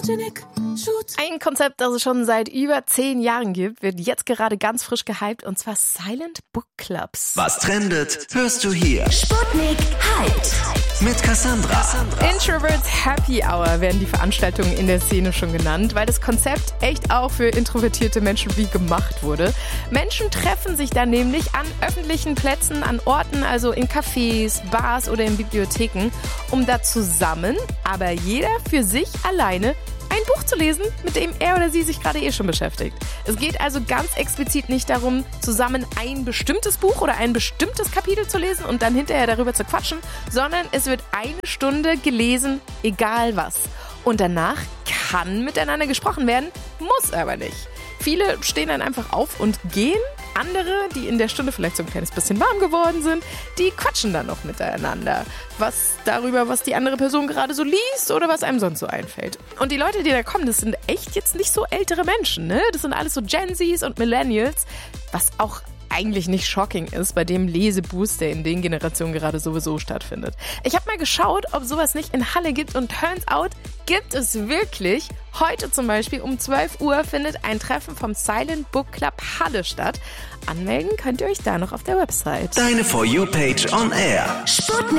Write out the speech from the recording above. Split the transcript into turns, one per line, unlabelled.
Ein Konzept, das es schon seit über 10 Jahren gibt, wird jetzt gerade ganz frisch gehypt, und zwar Silent Book Clubs.
Was trendet, hörst du hier.
Sputnik hyped.
Mit Cassandra.
Introverts Happy Hour werden die Veranstaltungen in der Szene schon genannt, weil das Konzept echt auch für introvertierte Menschen wie gemacht wurde. Menschen treffen sich dann nämlich an öffentlichen Plätzen, an Orten, also in Cafés, Bars oder in Bibliotheken, um da zusammen, aber jeder für sich alleine, ein Buch zu lesen, mit dem er oder sie sich gerade schon beschäftigt. Es geht also ganz explizit nicht darum, zusammen ein bestimmtes Buch oder ein bestimmtes Kapitel zu lesen und dann hinterher darüber zu quatschen, sondern es wird 1 Stunde gelesen, egal was. Und danach kann miteinander gesprochen werden, muss aber nicht. Viele stehen dann einfach auf und gehen. Andere, die in der Stunde vielleicht so ein kleines bisschen warm geworden sind, die quatschen dann noch miteinander. Was die andere Person gerade so liest oder was einem sonst so einfällt. Und die Leute, die da kommen, das sind echt jetzt nicht so ältere Menschen, ne? Das sind alles so Gen Zs und Millennials, was auch eigentlich nicht shocking ist bei dem Leseboost, der in den Generationen gerade sowieso stattfindet. Ich habe mal geschaut, ob sowas nicht in Halle gibt, und turns out, gibt es wirklich. Heute zum Beispiel um 12 Uhr findet ein Treffen vom Silent Book Club Halle statt. Anmelden könnt ihr euch da noch auf der Website.
Deine For You Page on Air.
Sputnik.